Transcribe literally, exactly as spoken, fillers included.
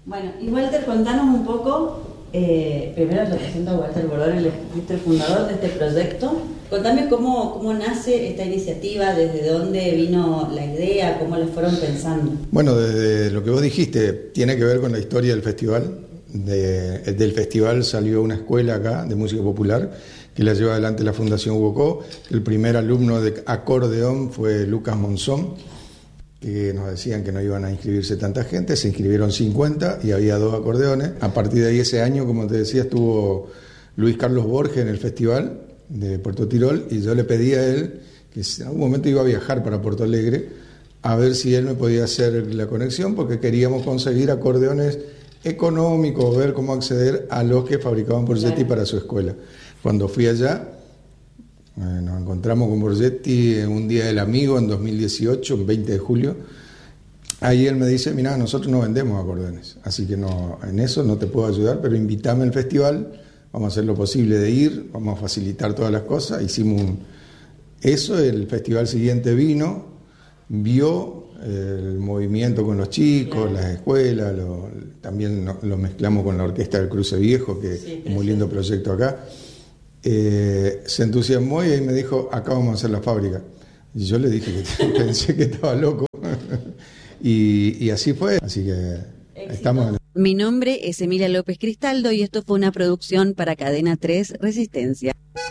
Bueno, y Walter, contanos un poco, eh, primero te presento a Walter Bordón, el, el fundador de este proyecto. Contame cómo, cómo nace esta iniciativa, desde dónde vino la idea, cómo la fueron pensando. Bueno, desde lo que vos dijiste, tiene que ver con la historia del festival. De, del festival salió una escuela acá de música popular que la lleva adelante la Fundación Hugo. El primer alumno de acordeón fue Lucas Monzón, que nos decían que no iban a inscribirse tanta gente, se inscribieron cincuenta y había dos acordeones. A partir de ahí ese año, como te decía, estuvo Luis Carlos Borges en el festival de Puerto Tirol y yo le pedí a él, que en algún momento iba a viajar para Porto Alegre, a ver si él me podía hacer la conexión, porque queríamos conseguir acordeones económicos, ver cómo acceder a los que fabricaban Borgetti para su escuela. Cuando fui allá, eh, nos encontramos con Borgetti en un día del amigo en dos mil dieciocho, el veinte de julio. Ahí él me dice, mira, nosotros no vendemos acordeones, así que no, en eso no te puedo ayudar, pero invítame al festival, vamos a hacer lo posible de ir, vamos a facilitar todas las cosas. Hicimos un... eso, el festival siguiente vino, vio el movimiento con los chicos, las escuelas, lo, también lo, lo mezclamos con la orquesta del Cruce Viejo, que sí, es un muy lindo proyecto acá. Eh, se entusiasmó y ahí me dijo, acá vamos a hacer la fábrica. Y yo le dije que pensé que estaba loco. y, y así fue, así que éxito. Estamos en... Mi nombre es Emilia López Cristaldo y esto fue una producción para Cadena tres Resistencia.